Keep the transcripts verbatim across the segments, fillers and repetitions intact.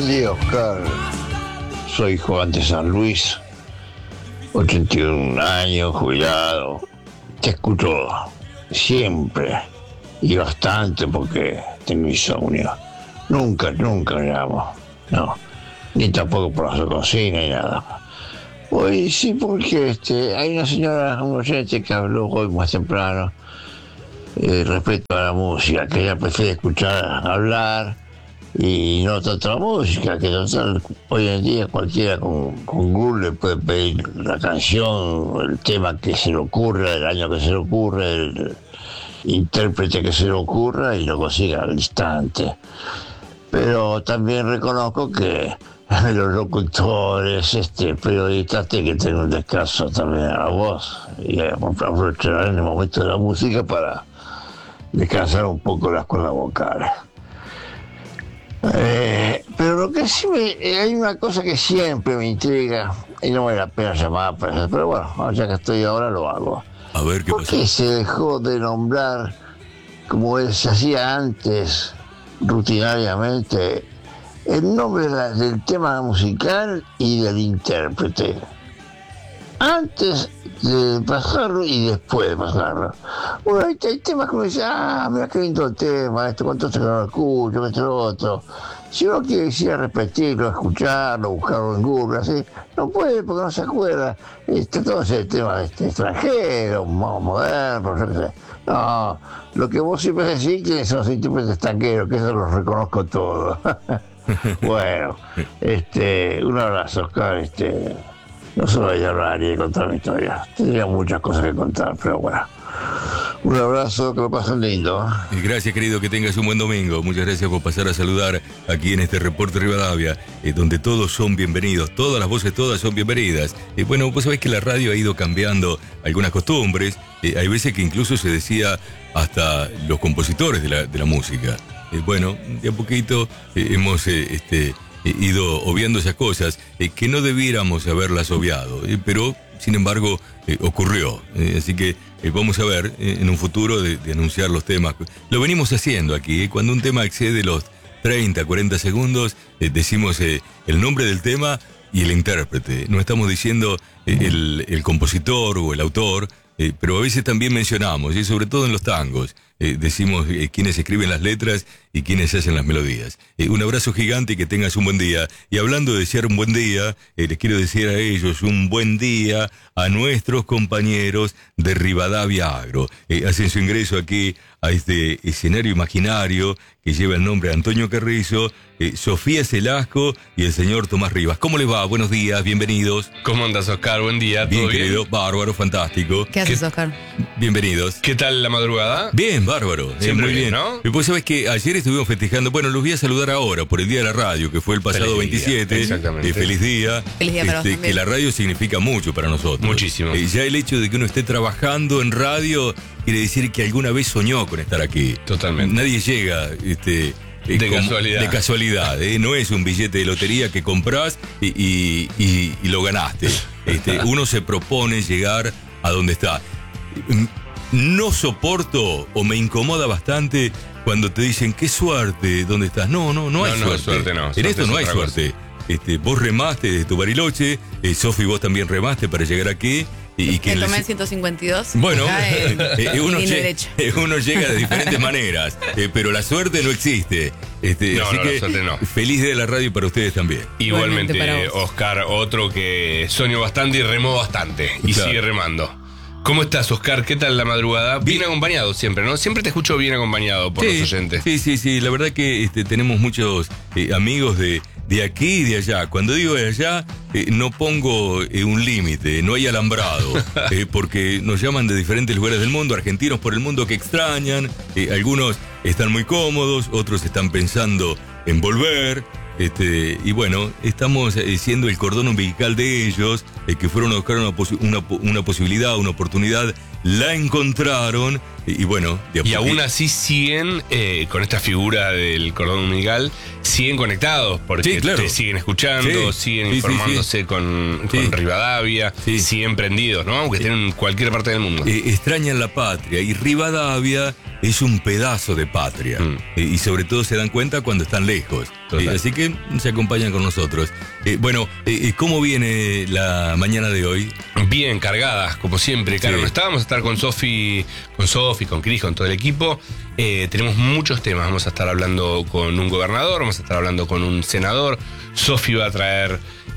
día, Oscar. Soy Juan de San Luis, ochenta y un años, jubilado. Te escucho siempre y bastante porque tengo insomnio. Nunca, nunca llamo. No, ni tampoco por la cocina ni nada. Hoy sí, porque este, hay una señora, un oyente que habló hoy más temprano eh, respecto a la música, que ella prefiere escuchar hablar y no tanto la música, que total, hoy en día cualquiera con, con Google le puede pedir la canción, el tema que se le ocurra, el año que se le ocurra, el intérprete que se le ocurra y lo consiga al instante. Pero también reconozco que los locutores, este, periodistas tienen que tener un descanso también a la voz y aprovechar en el momento de la música para descansar un poco las cuerdas vocales. Eh, pero lo que sí me, hay una cosa que siempre me intriga y no vale la pena llamar, pero, pero bueno, ya que estoy ahora lo hago. A ver qué ¿Por pasó. qué se dejó de nombrar como se hacía antes, rutinariamente, el nombre de la, del tema musical y del intérprete? Antes de pasarlo y después de pasarlo. Bueno, hay, hay temas que uno dice, ah, mira qué lindo el tema, esto, cuánto se lo escucho, esto, lo otro. Si uno quiere ir a repetirlo, escucharlo, buscarlo en Google, así, no puede porque no se acuerda. Este, todo ese tema este, extranjero, moderno, yo qué sé. No, lo que vos siempre decís que son los intérpretes extranjeros, que eso los reconozco todos. Bueno, este, un abrazo, Oscar, este. No se voy a hablar ni de contar mi historia. Tendría muchas cosas que contar, pero bueno. Un abrazo, que lo pasen lindo. Gracias, querido, que tengas un buen domingo. Muchas gracias por pasar a saludar aquí en este Reporte Rivadavia, eh, donde todos son bienvenidos, todas las voces, todas son bienvenidas. Eh, bueno, vos sabés que la radio ha ido cambiando algunas costumbres. Eh, hay veces que incluso se decía hasta los compositores de la, de la música. Eh, bueno, de a poquito eh, hemos... Eh, este, Eh, ido obviando esas cosas eh, que no debiéramos haberlas obviado, eh, pero sin embargo eh, ocurrió, eh, así que eh, vamos a ver eh, en un futuro de, de anunciar los temas. Lo venimos haciendo aquí, eh, cuando un tema excede los treinta, cuarenta segundos, eh, decimos eh, el nombre del tema y el intérprete, no estamos diciendo eh, el, el compositor o el autor, eh, pero a veces también mencionamos, y sobre todo en los tangos, eh, decimos eh, quiénes escriben las letras y quiénes hacen las melodías. Eh, un abrazo gigante y que tengas un buen día. Y hablando de desear un buen día, eh, les quiero decir a ellos un buen día a nuestros compañeros de Rivadavia Agro. Eh, hacen su ingreso aquí a este escenario imaginario que lleva el nombre de Antonio Carrizo, eh, Sofía Celasco y el señor Tomás Rivas. ¿Cómo les va? Buenos días, bienvenidos. ¿Cómo andas, Oscar? Buen día, ¿todo bien? bien, querido, bárbaro, fantástico. ¿Qué haces, Oscar? Bienvenidos. ¿Qué tal la madrugada? Bien, bárbaro. Siempre eh, muy bien, bien, ¿no? Y pues sabes que ayer estuvimos festejando, bueno, los voy a saludar ahora por el Día de la Radio, que fue el pasado Feliz día, veintisiete. exactamente. Eh, feliz día. Feliz día para vos también. Que la radio significa mucho para nosotros. Muchísimo. Eh, ya el hecho de que uno esté trabajando en radio quiere decir que alguna vez soñó con estar aquí. Totalmente. Nadie llega este, eh, De como- casualidad. De casualidad. eh. No es un billete de lotería que comprás y, y- y- y lo ganaste. Este, uno se propone llegar a donde está. No soporto o me incomoda bastante cuando te dicen qué suerte, ¿dónde estás? No, no, no hay No, no, suerte. suerte no, En suerte esto es no hay otra suerte. Este, vos remaste desde tu Bariloche, eh, Sofi, vos también remaste para llegar aquí. Y, y Me quien tomé les- el ciento cincuenta y dos. Bueno, acá en- eh, uno, en línea lle- derecha. eh, uno llega de diferentes maneras, eh, pero la suerte no existe. Este, No, así no, la que suerte no. feliz día de la radio para ustedes también. Igualmente, Igualmente para vos. Oscar, otro que soñó bastante y remó bastante. Y Claro. sigue remando. ¿Cómo estás, Oscar? ¿Qué tal la madrugada? Bien, Bien. acompañado siempre, ¿no? Siempre te escucho bien acompañado por sí, los oyentes. Sí, sí, sí. La verdad que este, tenemos muchos eh, amigos de, de aquí y de allá. Cuando digo de allá, eh, no pongo eh, un límite, no hay alambrado, eh, porque nos llaman de diferentes lugares del mundo, argentinos por el mundo que extrañan. Eh, algunos están muy cómodos, otros están pensando en volver. Este, y bueno, estamos eh, siendo el cordón umbilical de ellos, eh, que fueron a buscar una, posi- una, po- una posibilidad, una oportunidad, la encontraron, y, y bueno, de a Y poquito- aún así siguen, eh, con esta figura del cordón umbilical, siguen conectados, porque Sí, claro. te siguen escuchando, Sí, siguen sí, sí, informándose sí. con, Sí. con Rivadavia, Sí. siguen prendidos, ¿no? Aunque estén en cualquier parte del mundo. Eh, extrañan la patria, y Rivadavia es un pedazo de patria. Mm. Eh, y sobre todo se dan cuenta cuando están lejos. Eh, así que se acompañan con nosotros. Eh, bueno, eh, ¿cómo viene la mañana de hoy? Bien cargadas, como siempre. Claro, sí. No estábamos a estar con Sofi, con Sofi, con Cris, con todo el equipo. Eh, tenemos muchos temas. Vamos a estar hablando con un gobernador, vamos a estar hablando con un senador. Sofi va a traer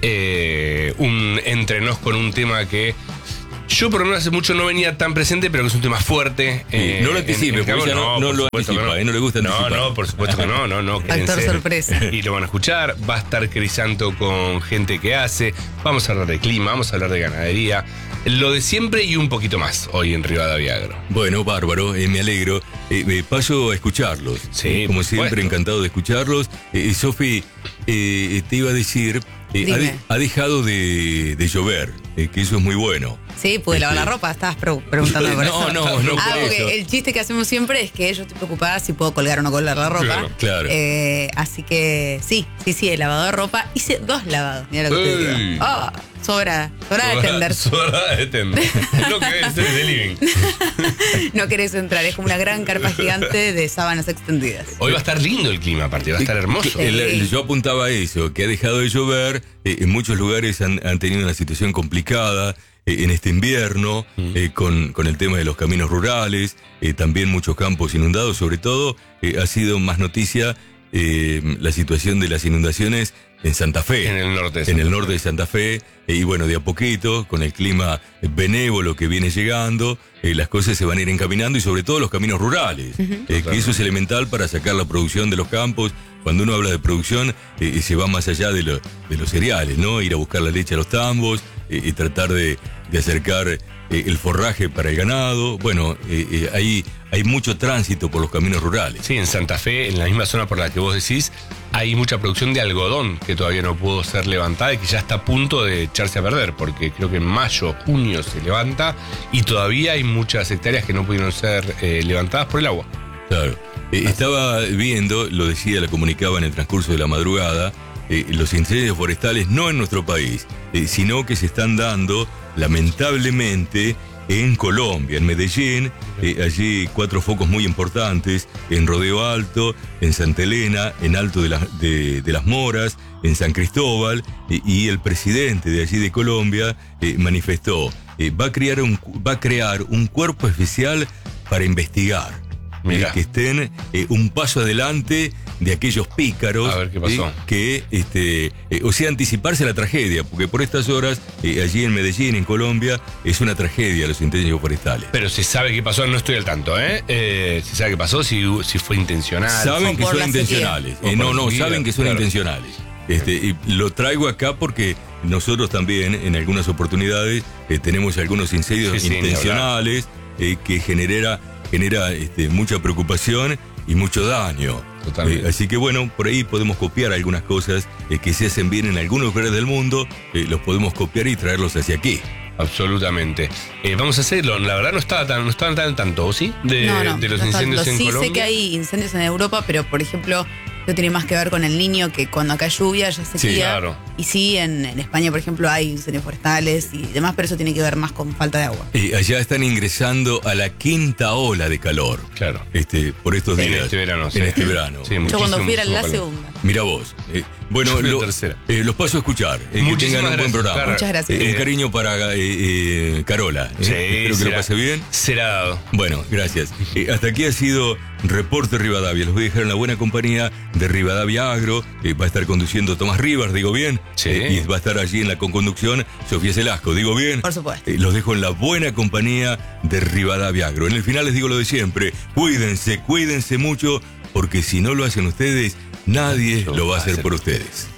eh, un entre nos con un tema que yo por lo menos hace mucho no venía tan presente, pero que es un tema fuerte. Eh, no lo anticipe, porque ella no, no, no lo anticipa, no. Eh, no le gusta anticipar. No, no, por supuesto que no, no, no. Factor sorpresa. Y lo van a escuchar, va a estar Crisanto con gente que hace, vamos a hablar de clima, vamos a hablar de ganadería, lo de siempre y un poquito más hoy en Rivadavia Agro. Bueno, bárbaro, eh, me alegro. Eh, me paso a escucharlos. Sí, como siempre, supuesto. Encantado de escucharlos. Eh, Sofi, eh, te iba a decir, eh, ha, de, ha dejado de, de llover, eh, que eso es muy bueno. Sí, pude lavar la ropa, estabas preguntando por no, eso. No, no, no. Ah, porque eso. El chiste que hacemos siempre es que yo estoy preocupada si puedo colgar o no colgar la ropa. Claro, claro. Eh, así que sí, sí, sí, he lavado de ropa. Hice dos lavados, mira lo que te digo. Oh, sobra, sobra de tender. Sobra de tender. No querés ser de living. No querés entrar, es como una gran carpa gigante de sábanas extendidas. Hoy va a estar lindo el clima, aparte, va a estar hermoso. Sí. El, el, yo apuntaba a eso, que ha dejado de llover, eh, en muchos lugares han, han tenido una situación complicada. En este invierno, mm. eh, con, con el tema de los caminos rurales, eh, también muchos campos inundados, sobre todo eh, ha sido más noticia eh, la situación de las inundaciones en Santa Fe. En el norte de Santa En el norte de Santa Fe, eh, y bueno, de a poquito, con el clima benévolo que viene llegando, eh, las cosas se van a ir encaminando y sobre todo los caminos rurales, uh-huh. eh, que eso es elemental para sacar la producción de los campos. Cuando uno habla de producción, eh, se va más allá de, lo, de los cereales, ¿no? Ir a buscar la leche a los tambos, eh, y tratar de, de acercar eh, el forraje para el ganado. Bueno, eh, eh, hay, hay mucho tránsito por los caminos rurales. Sí, en Santa Fe, en la misma zona por la que vos decís, hay mucha producción de algodón que todavía no pudo ser levantada y que ya está a punto de echarse a perder, porque creo que en mayo, junio se levanta y todavía hay muchas hectáreas que no pudieron ser eh, levantadas por el agua. Claro. Eh, estaba viendo, lo decía, la comunicaba en el transcurso de la madrugada, eh, los incendios forestales no en nuestro país, eh, sino que se están dando, lamentablemente, en Colombia, en Medellín, eh, allí cuatro focos muy importantes, en Rodeo Alto, en Santa Elena, en Alto de, la, de, de las Moras, en San Cristóbal, eh, y el presidente de allí de Colombia eh, manifestó, eh, va a crear un, va a crear un cuerpo especial para investigar. Eh, que estén eh, un paso adelante de aquellos pícaros. A ver qué pasó. Eh, que, este, eh, o sea, anticiparse a la tragedia, porque por estas horas, eh, allí en Medellín, en Colombia, es una tragedia los incendios forestales. Pero se sabe qué pasó, no estoy al tanto, ¿eh? eh se sabe qué pasó, si, si fue intencional. Saben que son intencionales. Eh, no, no, sequía, saben que son claro. intencionales. Este, y lo traigo acá porque nosotros también, en algunas oportunidades, eh, tenemos algunos incendios sí, intencionales sí, eh, que genera. genera este, mucha preocupación y mucho daño. Eh, así que bueno, por ahí podemos copiar algunas cosas eh, que se hacen bien en algunos lugares del mundo, eh, los podemos copiar y traerlos hacia aquí. Absolutamente. Eh, vamos a hacerlo. La verdad no estaba tan, no estaban tan tanto, ¿sí? De, no, no, de los no incendios tanto. en sí, Colombia. Sí sé que hay incendios en Europa, pero por ejemplo, esto tiene más que ver con el Niño, que cuando acá lluvia ya sequía. Sí, claro. Y sí, en, en España, por ejemplo, hay incendios forestales y demás, pero eso tiene que ver más con falta de agua. Y allá están ingresando a la quinta ola de calor. Claro. Este, por estos días. En este verano, sí. En este verano. Sí, yo cuando fui era la calor. segunda. Mira vos. Eh, bueno, lo, eh, los paso a escuchar. Eh, que tengan un buen programa. Claro. Muchas gracias. Eh, un cariño para eh, eh, Carola. Eh. Sí, Espero que será, lo pase bien. Será dado. Bueno, gracias. Eh, hasta aquí ha sido Reporte Rivadavia. Los voy a dejar en la buena compañía de Rivadavia Agro. Eh, va a estar conduciendo Tomás Rivas, digo bien. Sí. Eh, y va a estar allí en la conconducción Sofía Celasco, digo bien. Por supuesto. Eh, los dejo en la buena compañía de Rivadavia Agro. En el final les digo lo de siempre. Cuídense, cuídense mucho, porque si no lo hacen ustedes, nadie lo va a hacer por ustedes.